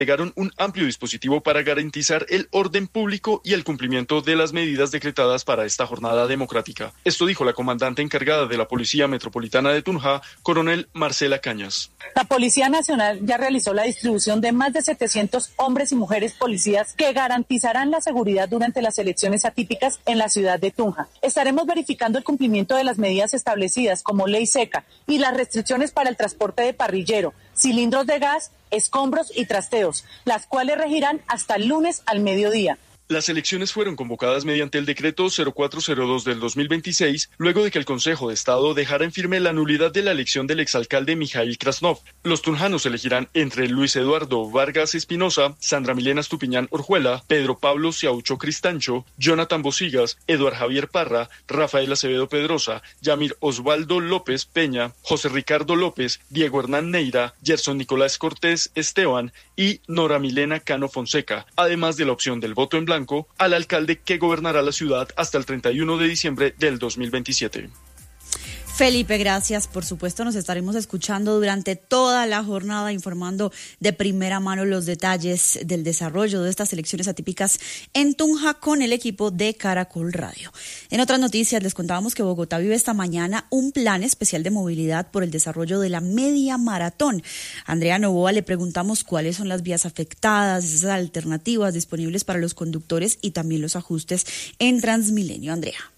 desplegaron un amplio dispositivo para garantizar el orden público y el cumplimiento de las medidas decretadas para esta jornada democrática. Esto dijo la comandante encargada de la Policía Metropolitana de Tunja, coronel Marcela Cañas. La Policía Nacional ya realizó la distribución de más de 700 hombres y mujeres policías que garantizarán la seguridad durante las elecciones atípicas en la ciudad de Tunja. Estaremos verificando el cumplimiento de las medidas establecidas como ley seca y las restricciones para el transporte de parrillero, cilindros de gas, escombros y trasteos, las cuales regirán hasta el lunes al mediodía. Las elecciones fueron convocadas mediante el decreto 0402 del 2026, luego de que el Consejo de Estado dejara en firme la nulidad de la elección del exalcalde Mijail Krasnov. Los tunjanos elegirán entre Luis Eduardo Vargas Espinosa, Sandra Milena Estupiñán Orjuela, Pedro Pablo Ciaucho Cristancho, Jonathan Bosigas, Eduard Javier Parra, Rafael Acevedo Pedrosa, Yamir Osvaldo López Peña, José Ricardo López, Diego Hernán Neira, Gerson Nicolás Cortés Esteban y Nora Milena Cano Fonseca, además de la opción del voto en blanco al alcalde que gobernará la ciudad hasta el 31 de diciembre del 2027. Felipe, gracias. Por supuesto, nos estaremos escuchando durante toda la jornada, informando de primera mano los detalles del desarrollo de estas elecciones atípicas en Tunja con el equipo de Caracol Radio. En otras noticias, les contábamos que Bogotá vive esta mañana un plan especial de movilidad por el desarrollo de la media maratón. A Andrea Novoa le preguntamos cuáles son las vías afectadas, esas alternativas disponibles para los conductores y también los ajustes en Transmilenio. Andrea.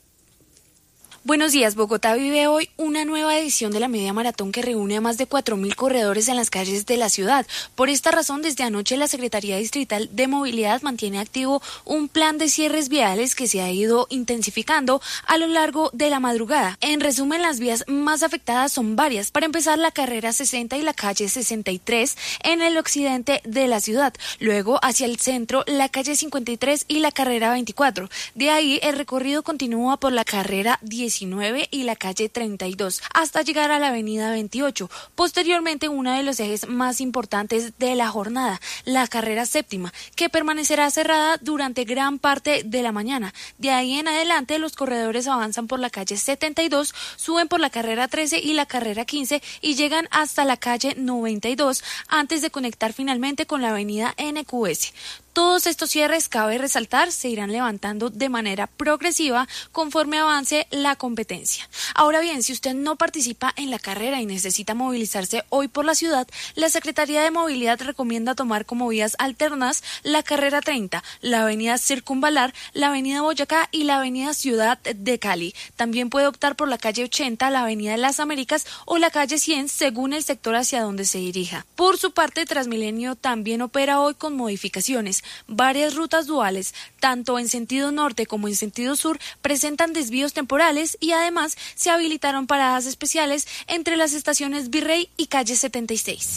Buenos días. Bogotá vive hoy una nueva edición de la media maratón que reúne a más de 4.000 corredores en las calles de la ciudad. Por esta razón, desde anoche la Secretaría Distrital de Movilidad mantiene activo un plan de cierres viales que se ha ido intensificando a lo largo de la madrugada. En resumen, las vías más afectadas son varias. Para empezar, la carrera 60 y la calle 63 en el occidente de la ciudad. Luego, hacia el centro, la calle 53 y la carrera 24. De ahí, el recorrido continúa por la carrera 19 y la calle 32 hasta llegar a la avenida 28. Posteriormente, uno de los ejes más importantes de la jornada, la carrera séptima, que permanecerá cerrada durante gran parte de la mañana. De ahí en adelante, los corredores avanzan por la calle 72, suben por la carrera 13 y la carrera 15 y llegan hasta la calle 92 antes de conectar finalmente con la avenida NQS. Todos estos cierres, cabe resaltar, se irán levantando de manera progresiva conforme avance la competencia. Ahora bien, si usted no participa en la carrera y necesita movilizarse hoy por la ciudad, la Secretaría de Movilidad recomienda tomar como vías alternas la carrera 30, la avenida Circunvalar, la avenida Boyacá y la avenida Ciudad de Cali. También puede optar por la calle 80, la avenida de las Américas o la calle 100 según el sector hacia donde se dirija. Por su parte, Transmilenio también opera hoy con modificaciones. Varias rutas duales, tanto en sentido norte como en sentido sur, presentan desvíos temporales y además se habilitaron paradas especiales entre las estaciones Virrey y calle 76.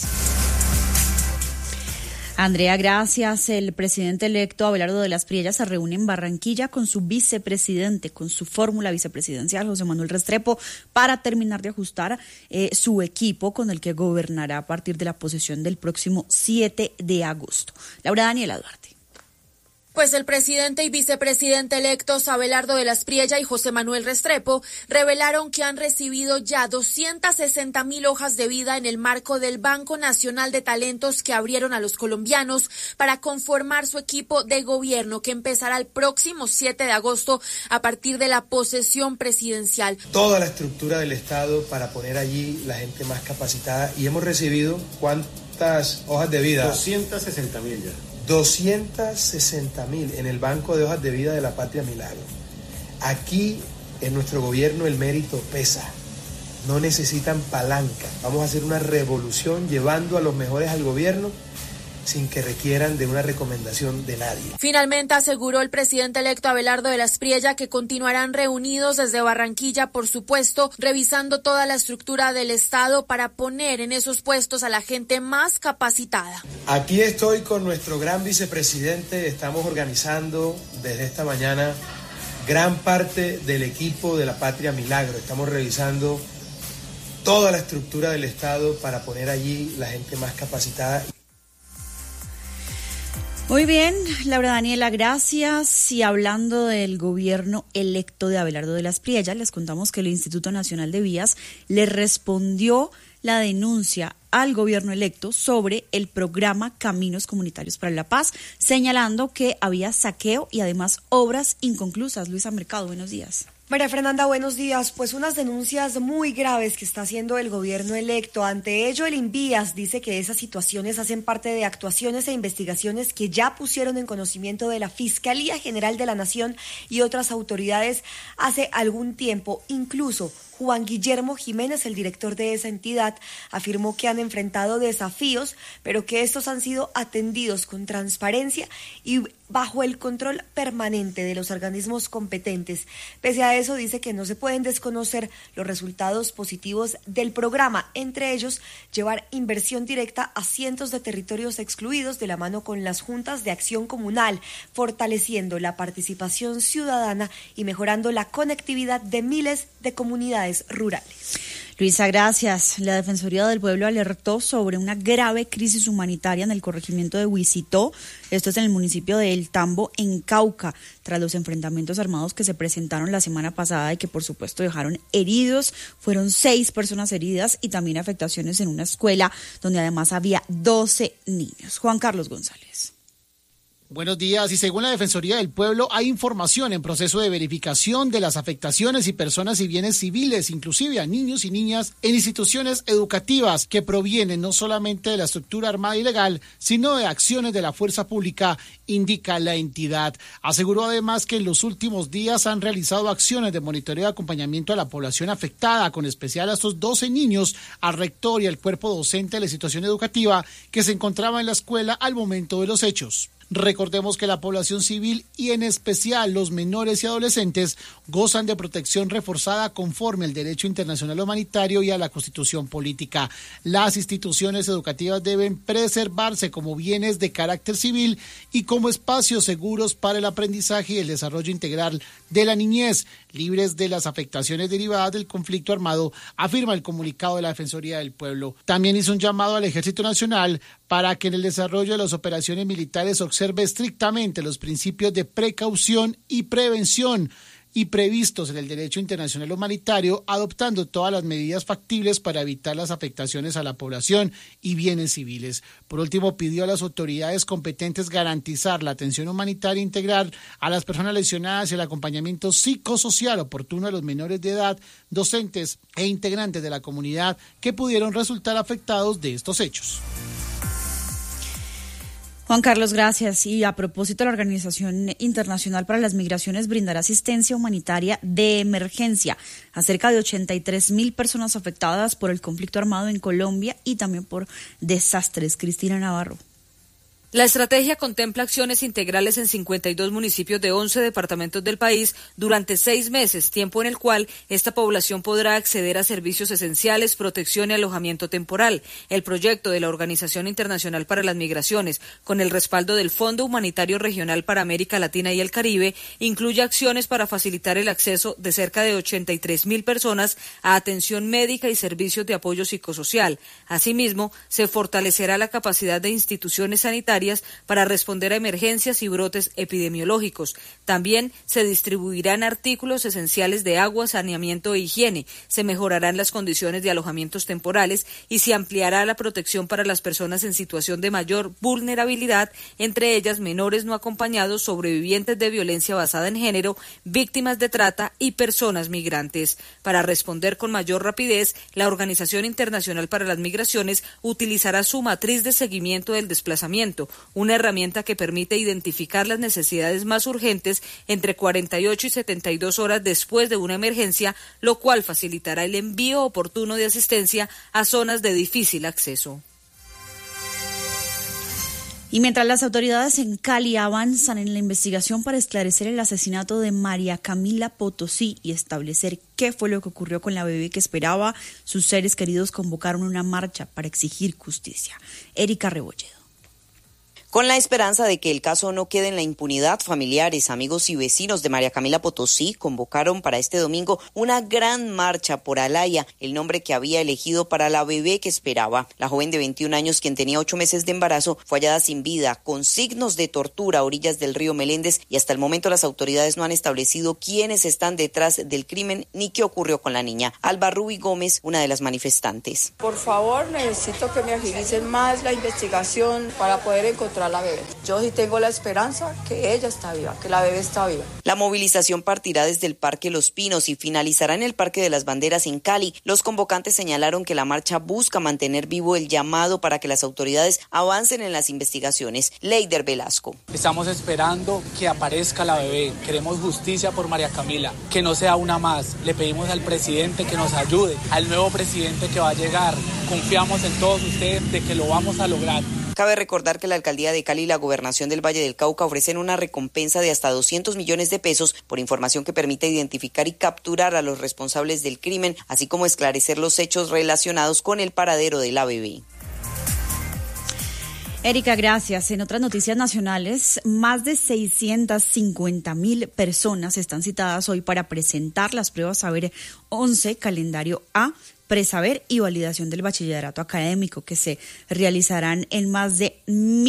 Andrea, gracias. El presidente electo Abelardo de las Priellas se reúne en Barranquilla con su vicepresidente, con su fórmula vicepresidencial, José Manuel Restrepo, para terminar de ajustar su equipo con el que gobernará a partir de la posesión del próximo 7 de agosto. Laura Daniela Duarte. Pues el presidente y vicepresidente electos Abelardo de las Priellas y José Manuel Restrepo revelaron que han recibido ya 260.000 hojas de vida en el marco del Banco Nacional de Talentos que abrieron a los colombianos para conformar su equipo de gobierno que empezará el próximo 7 de agosto a partir de la posesión presidencial. Toda la estructura del Estado para poner allí la gente más capacitada y hemos recibido ¿cuántas hojas de vida? 260.000 ya. 260.000 en el banco de hojas de vida de la Patria Milagro. Aquí en nuestro gobierno el mérito pesa, no necesitan palanca. Vamos a hacer una revolución llevando a los mejores al gobierno sin que requieran de una recomendación de nadie. Finalmente aseguró el presidente electo Abelardo de las Priellas que continuarán reunidos desde Barranquilla, por supuesto, revisando toda la estructura del Estado para poner en esos puestos a la gente más capacitada. Aquí estoy con nuestro gran vicepresidente, estamos organizando desde esta mañana gran parte del equipo de la Patria Milagro, estamos revisando toda la estructura del Estado para poner allí la gente más capacitada. Muy bien, Laura Daniela, gracias. Y hablando del gobierno electo de Abelardo de las Priellas, les contamos que el Instituto Nacional de Vías le respondió la denuncia al gobierno electo sobre el programa Caminos Comunitarios para la Paz, señalando que había saqueo y además obras inconclusas. Luisa Mercado, buenos días. María Fernanda, buenos días. Pues unas denuncias muy graves que está haciendo el gobierno electo. Ante ello, el INVIAS dice que esas situaciones hacen parte de actuaciones e investigaciones que ya pusieron en conocimiento de la Fiscalía General de la Nación y otras autoridades hace algún tiempo. Incluso Juan Guillermo Jiménez, el director de esa entidad, afirmó que han enfrentado desafíos, pero que estos han sido atendidos con transparencia y bajo el control permanente de los organismos competentes. Pese a eso, dice que no se pueden desconocer los resultados positivos del programa, entre ellos llevar inversión directa a cientos de territorios excluidos de la mano con las juntas de acción comunal, fortaleciendo la participación ciudadana y mejorando la conectividad de miles de comunidades rurales. Luisa, gracias. La Defensoría del Pueblo alertó sobre una grave crisis humanitaria en el corregimiento de Huicitó, esto es en el municipio de El Tambo, en Cauca, tras los enfrentamientos armados que se presentaron la semana pasada y que por supuesto dejaron heridos. Fueron 6 personas heridas y también afectaciones en una escuela donde además había 12 niños. Juan Carlos González. Buenos días. Y según la Defensoría del Pueblo, hay información en proceso de verificación de las afectaciones y personas y bienes civiles, inclusive a niños y niñas, en instituciones educativas que provienen no solamente de la estructura armada ilegal, sino de acciones de la fuerza pública, indica la entidad. Aseguró además que en los últimos días han realizado acciones de monitoreo y acompañamiento a la población afectada, con especial a estos 12 niños, al rector y al cuerpo docente de la institución educativa que se encontraba en la escuela al momento de los hechos. Recordemos que la población civil y en especial los menores y adolescentes gozan de protección reforzada conforme al derecho internacional humanitario y a la Constitución política. Las instituciones educativas deben preservarse como bienes de carácter civil y como espacios seguros para el aprendizaje y el desarrollo integral de la niñez, libres de las afectaciones derivadas del conflicto armado, afirma el comunicado de la Defensoría del Pueblo. También hizo un llamado al Ejército Nacional para que en el desarrollo de las operaciones militares observe estrictamente los principios de precaución y prevención y previstos en el derecho internacional humanitario, adoptando todas las medidas factibles para evitar las afectaciones a la población y bienes civiles. Por último, pidió a las autoridades competentes garantizar la atención humanitaria integral a las personas lesionadas y el acompañamiento psicosocial oportuno a los menores de edad, docentes e integrantes de la comunidad que pudieron resultar afectados de estos hechos. Juan Carlos, gracias. Y a propósito, la Organización Internacional para las Migraciones brindará asistencia humanitaria de emergencia a cerca de 83,000 personas afectadas por el conflicto armado en Colombia y también por desastres. Cristina Navarro. La estrategia contempla acciones integrales en 52 municipios de 11 departamentos del país durante 6 meses, tiempo en el cual esta población podrá acceder a servicios esenciales, protección y alojamiento temporal. El proyecto de la Organización Internacional para las Migraciones, con el respaldo del Fondo Humanitario Regional para América Latina y el Caribe, incluye acciones para facilitar el acceso de cerca de 83,000 personas a atención médica y servicios de apoyo psicosocial. Asimismo, se fortalecerá la capacidad de instituciones sanitarias para responder a emergencias y brotes epidemiológicos. También se distribuirán artículos esenciales de agua, saneamiento e higiene, se mejorarán las condiciones de alojamientos temporales y se ampliará la protección para las personas en situación de mayor vulnerabilidad, entre ellas menores no acompañados, sobrevivientes de violencia basada en género, víctimas de trata y personas migrantes. Para responder con mayor rapidez, la Organización Internacional para las Migraciones utilizará su matriz de seguimiento del desplazamiento, una herramienta que permite identificar las necesidades más urgentes entre 48 y 72 horas después de una emergencia, lo cual facilitará el envío oportuno de asistencia a zonas de difícil acceso. Y mientras las autoridades en Cali avanzan en la investigación para esclarecer el asesinato de María Camila Potosí y establecer qué fue lo que ocurrió con la bebé que esperaba, sus seres queridos convocaron una marcha para exigir justicia. Erika Rebolledo. Con la esperanza de que el caso no quede en la impunidad, familiares, amigos y vecinos de María Camila Potosí convocaron para este domingo una gran marcha por Alaya, el nombre que había elegido para la bebé que esperaba. La joven de 21 años, quien tenía 8 meses de embarazo, fue hallada sin vida, con signos de tortura a orillas del río Meléndez, y hasta el momento las autoridades no han establecido quiénes están detrás del crimen ni qué ocurrió con la niña. Alba Rubi Gómez, una de las manifestantes. Por favor, necesito que me agilicen más la investigación para poder encontrar a la bebé. Yo sí tengo la esperanza que ella está viva, que la bebé está viva. La movilización partirá desde el Parque Los Pinos y finalizará en el Parque de las Banderas en Cali. Los convocantes señalaron que la marcha busca mantener vivo el llamado para que las autoridades avancen en las investigaciones. Leider Velasco. Estamos esperando que aparezca la bebé. Queremos justicia por María Camila, que no sea una más. Le pedimos al presidente que nos ayude, al nuevo presidente que va a llegar. Confiamos en todos ustedes de que lo vamos a lograr. Cabe recordar que la Alcaldía de Cali y la Gobernación del Valle del Cauca ofrecen una recompensa de hasta 200 millones de pesos por información que permita identificar y capturar a los responsables del crimen, así como esclarecer los hechos relacionados con el paradero de la bebé. Erika, gracias. En otras noticias nacionales, más de 650.000 personas están citadas hoy para presentar las pruebas Saber 11 calendario A, presaber y validación del bachillerato académico, que se realizarán en más de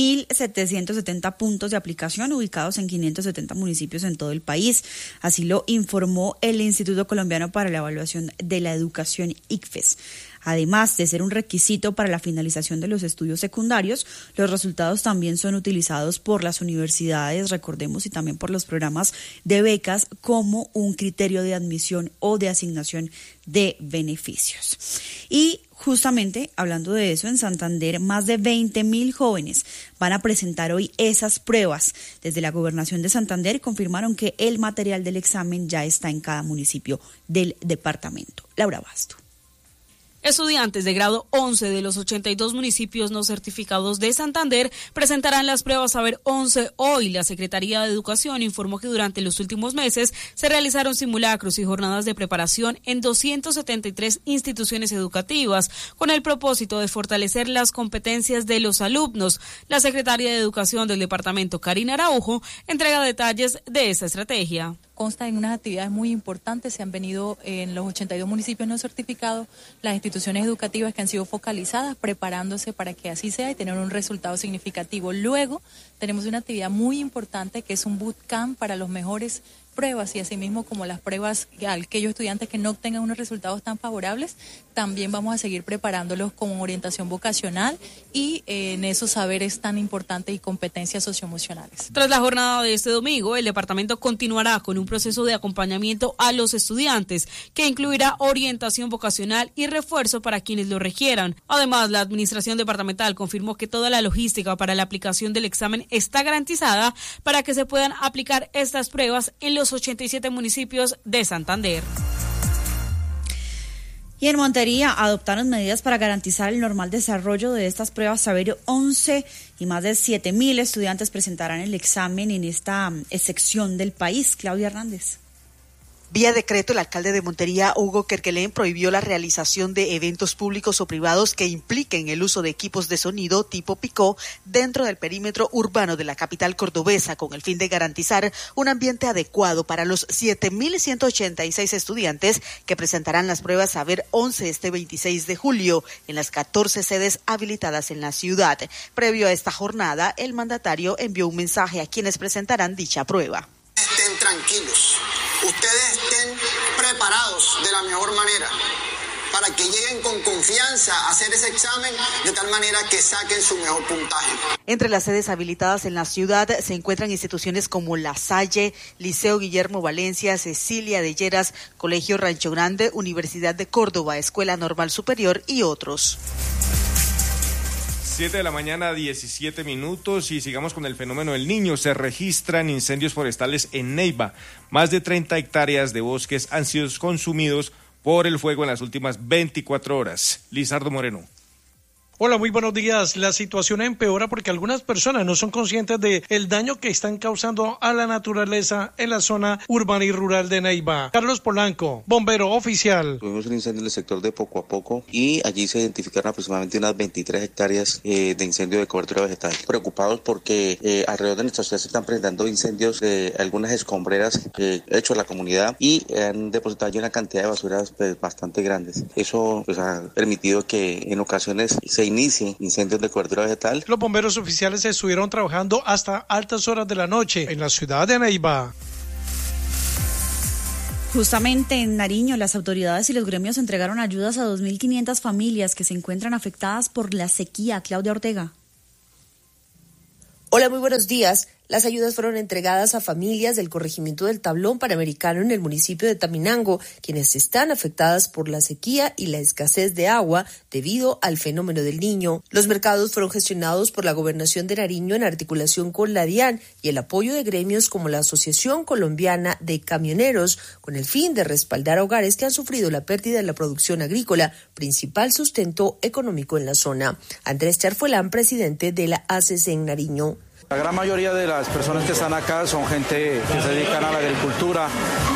1.770 puntos de aplicación ubicados en 570 municipios en todo el país. Así lo informó el Instituto Colombiano para la Evaluación de la Educación, ICFES. Además de ser un requisito para la finalización de los estudios secundarios, los resultados también son utilizados por las universidades, recordemos, y también por los programas de becas como un criterio de admisión o de asignación de beneficios. Y justamente hablando de eso, en Santander, más de 20.000 jóvenes van a presentar hoy esas pruebas. Desde la Gobernación de Santander confirmaron que el material del examen ya está en cada municipio del departamento. Laura Basto. Estudiantes de grado 11 de los 82 municipios no certificados de Santander presentarán las pruebas Saber 11 hoy. La Secretaría de Educación informó que durante los últimos meses se realizaron simulacros y jornadas de preparación en 273 instituciones educativas con el propósito de fortalecer las competencias de los alumnos. La Secretaria de Educación del departamento, Karina Araujo, entrega detalles de esa estrategia. Consta en unas actividades muy importantes, se han venido en los 82 municipios no certificados, las instituciones educativas que han sido focalizadas, preparándose para que así sea y tener un resultado significativo. Luego tenemos una actividad muy importante que es un bootcamp para los mejores pruebas y asimismo como las pruebas a aquellos estudiantes que no obtengan unos resultados tan favorables, también vamos a seguir preparándolos con orientación vocacional y en esos saberes tan importantes y competencias socioemocionales. Tras la jornada de este domingo, el departamento continuará con un proceso de acompañamiento a los estudiantes que incluirá orientación vocacional y refuerzo para quienes lo requieran. Además, la administración departamental confirmó que toda la logística para la aplicación del examen está garantizada para que se puedan aplicar estas pruebas en los 87 municipios de Santander. Y en Montería adoptaron medidas para garantizar el normal desarrollo de estas pruebas Saber 11 y más de 7.000 estudiantes presentarán el examen en esta sección del país. Claudia Hernández. Vía decreto, el alcalde de Montería, Hugo Kerkelén, prohibió la realización de eventos públicos o privados que impliquen el uso de equipos de sonido tipo picó dentro del perímetro urbano de la capital cordobesa, con el fin de garantizar un ambiente adecuado para los 7.186 estudiantes que presentarán las pruebas Saber 11 este 26 de julio en las 14 sedes habilitadas en la ciudad. Previo a esta jornada, el mandatario envió un mensaje a quienes presentarán dicha prueba. Estén tranquilos. Ustedes estén preparados de la mejor manera para que lleguen con confianza a hacer ese examen de tal manera que saquen su mejor puntaje. Entre las sedes habilitadas en la ciudad se encuentran instituciones como La Salle, Liceo Guillermo Valencia, Cecilia de Lleras, Colegio Rancho Grande, Universidad de Córdoba, Escuela Normal Superior y otros. 7 de la mañana, 17 minutos, y sigamos con el fenómeno del Niño. Se registran incendios forestales en Neiva. Más de 30 hectáreas de bosques han sido consumidos por el fuego en las últimas 24 horas. Lizardo Moreno. Hola, muy buenos días. La situación empeora porque algunas personas no son conscientes del daño que están causando a la naturaleza en la zona urbana y rural de Neiva. Carlos Polanco, bombero oficial. Tuvimos un incendio en el sector de Poco a Poco y allí se identificaron aproximadamente unas 23 hectáreas de incendio de cobertura vegetal. Preocupados porque alrededor de nuestra ciudad se están presentando incendios de algunas escombreras hechos a la comunidad y han depositado allí una cantidad de basuras bastante grandes. Eso ha permitido que en ocasiones se inicie incendios de cobertura vegetal. Los bomberos oficiales estuvieron trabajando hasta altas horas de la noche en la ciudad de Neiva. Justamente en Nariño, las autoridades y los gremios entregaron ayudas a 2.500 familias que se encuentran afectadas por la sequía. Claudia Ortega. Hola, muy buenos días. Las ayudas fueron entregadas a familias del corregimiento del Tablón Panamericano en el municipio de Taminango, quienes están afectadas por la sequía y la escasez de agua debido al fenómeno del Niño. Los mercados fueron gestionados por la Gobernación de Nariño en articulación con la DIAN y el apoyo de gremios como la Asociación Colombiana de Camioneros, con el fin de respaldar a hogares que han sufrido la pérdida de la producción agrícola, principal sustento económico en la zona. Andrés Charfuelán, presidente de la ACC en Nariño. La gran mayoría de las personas que están acá son gente que se dedican a la agricultura.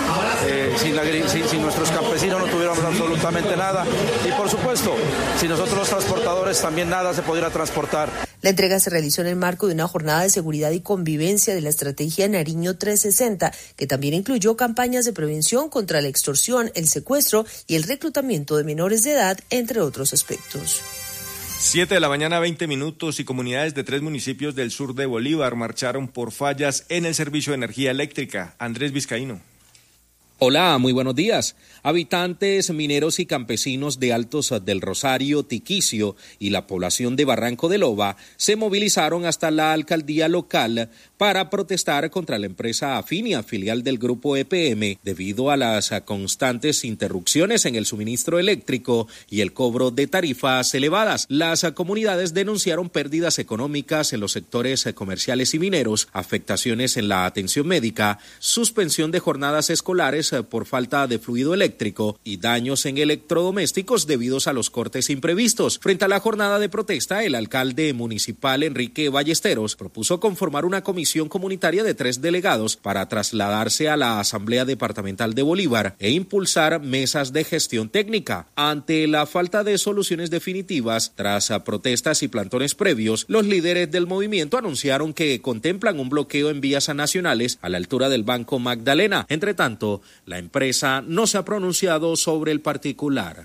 Sin nuestros campesinos no tuviéramos absolutamente nada. Y por supuesto, si nosotros los transportadores también nada se pudiera transportar. La entrega se realizó en el marco de una jornada de seguridad y convivencia de la estrategia Nariño 360, que también incluyó campañas de prevención contra la extorsión, el secuestro y el reclutamiento de menores de edad, entre otros aspectos. 7 de la mañana, 20 minutos, y comunidades de 3 municipios del sur de Bolívar marcharon por fallas en el servicio de energía eléctrica. Andrés Vizcaíno. Hola, muy buenos días. Habitantes, mineros y campesinos de Altos del Rosario, Tiquicio y la población de Barranco de Loba se movilizaron hasta la alcaldía local para protestar contra la empresa Afinia, filial del grupo EPM, debido a las constantes interrupciones en el suministro eléctrico y el cobro de tarifas elevadas. Las comunidades denunciaron pérdidas económicas en los sectores comerciales y mineros, afectaciones en la atención médica, suspensión de jornadas escolares por falta de fluido eléctrico y daños en electrodomésticos debidos a los cortes imprevistos. Frente a la jornada de protesta, el alcalde municipal Enrique Ballesteros propuso conformar una comisión comunitaria de 3 delegados para trasladarse a la Asamblea Departamental de Bolívar e impulsar mesas de gestión técnica. Ante la falta de soluciones definitivas, tras protestas y plantones previos, los líderes del movimiento anunciaron que contemplan un bloqueo en vías nacionales a la altura del Banco Magdalena. Entre tanto, la empresa no se ha pronunciado sobre el particular.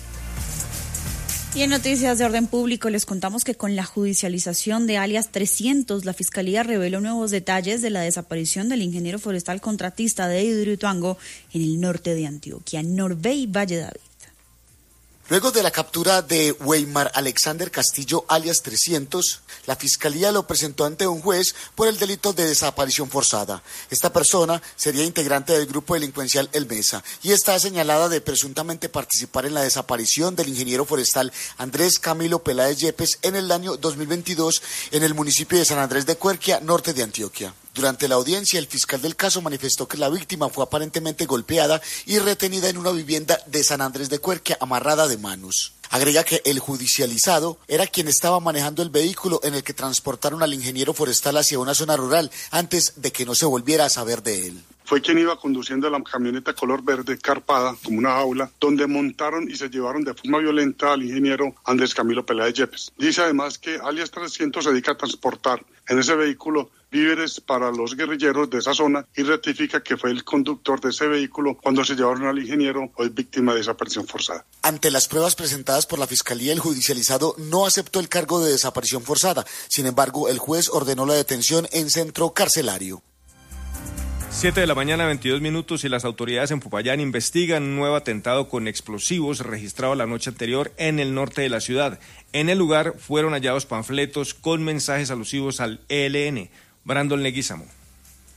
Y en noticias de orden público les contamos que con la judicialización de alias 300, la Fiscalía reveló nuevos detalles de la desaparición del ingeniero forestal contratista de Hidroituango en el norte de Antioquia, Norbey Valle David. Luego de la captura de Weimar Alexander Castillo, alias 300, la Fiscalía lo presentó ante un juez por el delito de desaparición forzada. Esta persona sería integrante del grupo delincuencial El Mesa y está señalada de presuntamente participar en la desaparición del ingeniero forestal Andrés Camilo Peláez Yepes en el año 2022 en el municipio de San Andrés de Cuerquia, norte de Antioquia. Durante la audiencia, el fiscal del caso manifestó que la víctima fue aparentemente golpeada y retenida en una vivienda de San Andrés de Cuerquia, amarrada de manos. Agrega que el judicializado era quien estaba manejando el vehículo en el que transportaron al ingeniero forestal hacia una zona rural antes de que no se volviera a saber de él. Fue quien iba conduciendo la camioneta color verde carpada como una jaula, donde montaron y se llevaron de forma violenta al ingeniero Andrés Camilo Peláez Yepes. Dice además que alias 300 se dedica a transportar en ese vehículo víveres para los guerrilleros de esa zona y ratifica que fue el conductor de ese vehículo cuando se llevaron al ingeniero, hoy víctima de desaparición forzada. Ante las pruebas presentadas por la Fiscalía, el judicializado no aceptó el cargo de desaparición forzada. Sin embargo, el juez ordenó la detención en centro carcelario. 7 de la mañana, 22 minutos, y las autoridades en Popayán investigan un nuevo atentado con explosivos registrado la noche anterior en el norte de la ciudad. En el lugar fueron hallados panfletos con mensajes alusivos al ELN. Brandon Leguizamo.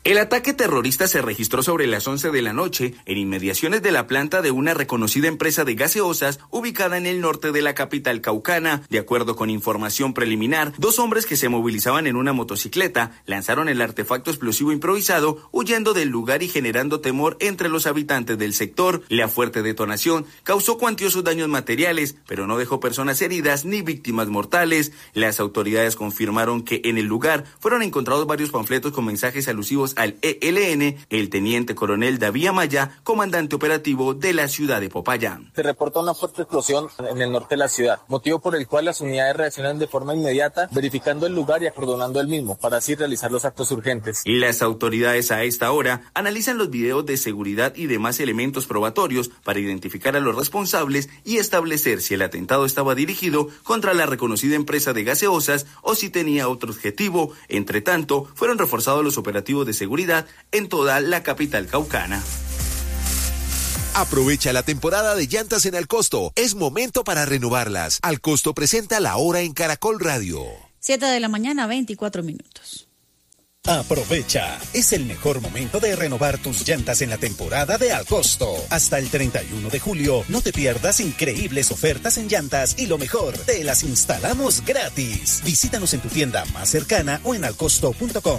El ataque terrorista se registró sobre las 11 de la noche en inmediaciones de la planta de una reconocida empresa de gaseosas ubicada en el norte de la capital caucana. De acuerdo con información preliminar, 2 hombres que se movilizaban en una motocicleta lanzaron el artefacto explosivo improvisado, huyendo del lugar y generando temor entre los habitantes del sector. La fuerte detonación causó cuantiosos daños materiales, pero no dejó personas heridas ni víctimas mortales. Las autoridades confirmaron que en el lugar fueron encontrados varios panfletos con mensajes alusivos al ELN. El teniente coronel David Amaya, comandante operativo de la ciudad de Popayán. Se reporta una fuerte explosión en el norte de la ciudad, motivo por el cual las unidades reaccionan de forma inmediata, verificando el lugar y acordonando el mismo, para así realizar los actos urgentes. Las autoridades a esta hora analizan los videos de seguridad y demás elementos probatorios para identificar a los responsables y establecer si el atentado estaba dirigido contra la reconocida empresa de gaseosas o si tenía otro objetivo. Entre tanto, fueron reforzados los operativos de seguridad en toda la capital caucana. Aprovecha la temporada de llantas en Alcosto. Es momento para renovarlas. Alcosto presenta La Hora en Caracol Radio. 7 de la mañana, 24 minutos. Aprovecha, es el mejor momento de renovar tus llantas en la temporada de Alcosto. Hasta el 31 de julio, no te pierdas increíbles ofertas en llantas y lo mejor, te las instalamos gratis. Visítanos en tu tienda más cercana o en alcosto.com.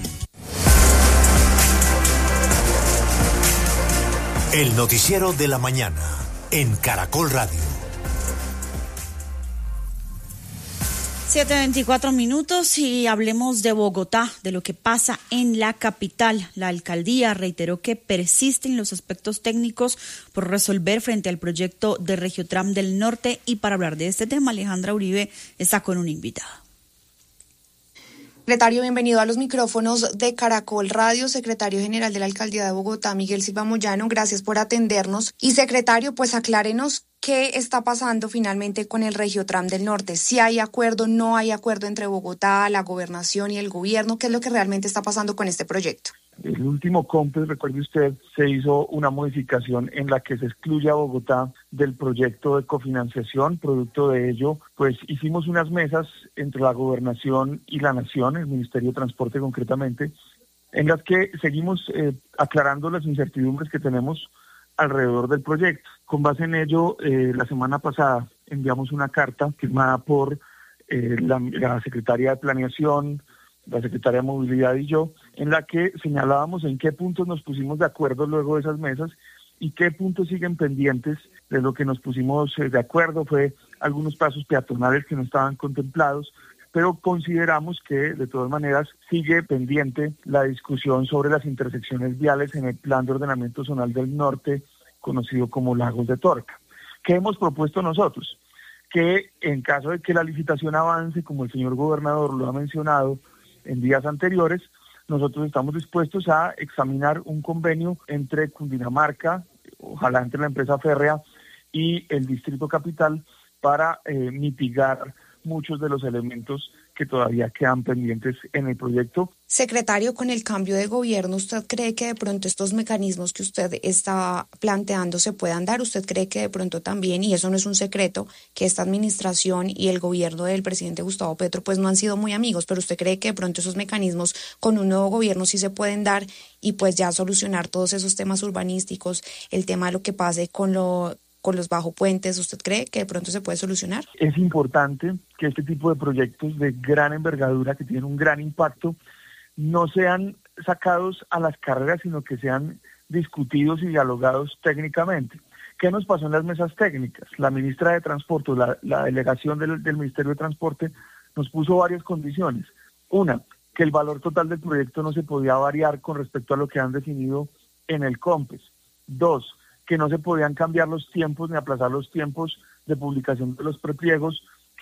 El noticiero de la mañana en Caracol Radio. 7:24 minutos y hablemos de Bogotá, de lo que pasa en la capital. La alcaldía reiteró que persisten los aspectos técnicos por resolver frente al proyecto de Regiotram del Norte, y para hablar de este tema, Alejandra Uribe está con un invitado. Secretario, bienvenido a los micrófonos de Caracol Radio. Secretario General de la Alcaldía de Bogotá, Miguel Silva Moyano, gracias por atendernos. Y secretario, pues aclárenos qué está pasando finalmente con el Regiotram del Norte. Si hay acuerdo, no hay acuerdo entre Bogotá, la gobernación y el gobierno. ¿Qué es lo que realmente está pasando con este proyecto? El último COMPES, recuerde usted, se hizo una modificación en la que se excluye a Bogotá del proyecto de cofinanciación. Producto de ello, pues hicimos unas mesas entre la gobernación y la nación, el Ministerio de Transporte concretamente, en las que seguimos aclarando las incertidumbres que tenemos alrededor del proyecto. Con base en ello, la semana pasada enviamos una carta firmada por la Secretaría de Planeación, la Secretaría de Movilidad y yo, en la que señalábamos en qué puntos nos pusimos de acuerdo luego de esas mesas y qué puntos siguen pendientes. De lo que nos pusimos de acuerdo fue algunos pasos peatonales que no estaban contemplados, pero consideramos que de todas maneras sigue pendiente la discusión sobre las intersecciones viales en el Plan de Ordenamiento Zonal del Norte, conocido como Lagos de Torca. ¿Qué hemos propuesto nosotros? Que en caso de que la licitación avance, como el señor gobernador lo ha mencionado en días anteriores, nosotros estamos dispuestos a examinar un convenio entre Cundinamarca, ojalá entre la empresa férrea y el Distrito Capital, para mitigar muchos de los elementos que todavía quedan pendientes en el proyecto. Secretario, con el cambio de gobierno, ¿usted cree que de pronto estos mecanismos que usted está planteando se puedan dar? ¿Usted cree que de pronto también, y eso no es un secreto, que esta administración y el gobierno del presidente Gustavo Petro pues no han sido muy amigos, pero usted cree que de pronto esos mecanismos con un nuevo gobierno sí se pueden dar y pues ya solucionar todos esos temas urbanísticos, el tema de lo que pase con los bajopuentes? ¿Usted cree que de pronto se puede solucionar? Es importante que este tipo de proyectos de gran envergadura, que tienen un gran impacto, no sean sacados a las carreras, sino que sean discutidos y dialogados técnicamente. ¿Qué nos pasó en las mesas técnicas? La ministra de Transporte, la delegación del Ministerio de Transporte, nos puso varias condiciones. Una, que el valor total del proyecto no se podía variar con respecto a lo que han definido en el COMPES. Dos, que no se podían cambiar los tiempos ni aplazar los tiempos de publicación de los prepliegos,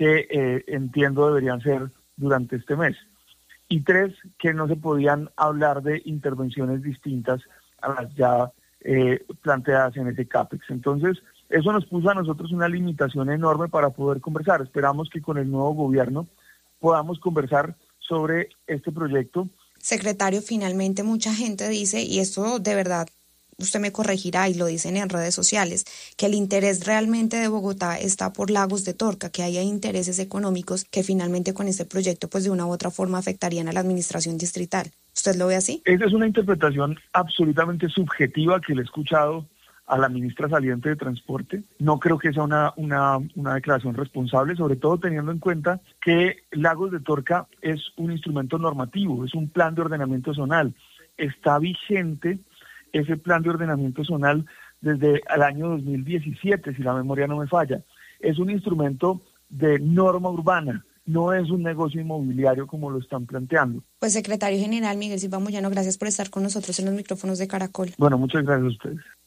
que entiendo deberían ser durante este mes. Y tres, que no se podían hablar de intervenciones distintas a las ya planteadas en ese CAPEX. Entonces, eso nos puso a nosotros una limitación enorme para poder conversar. Esperamos que con el nuevo gobierno podamos conversar sobre este proyecto. Secretario, finalmente mucha gente dice, y esto de verdad usted me corregirá y lo dicen en redes sociales, que el interés realmente de Bogotá está por Lagos de Torca, que haya intereses económicos que finalmente con este proyecto pues de una u otra forma afectarían a la administración distrital. ¿Usted lo ve así? Esa es una interpretación absolutamente subjetiva que le he escuchado a la ministra saliente de Transporte. No creo que sea una declaración responsable, sobre todo teniendo en cuenta que Lagos de Torca es un instrumento normativo, es un plan de ordenamiento zonal. Está vigente ese plan de ordenamiento zonal desde el año 2017, si la memoria no me falla. Es un instrumento de norma urbana, no es un negocio inmobiliario como lo están planteando. Pues secretario general Miguel Silva Moyano, gracias por estar con nosotros en los micrófonos de Caracol. Bueno, muchas gracias a ustedes.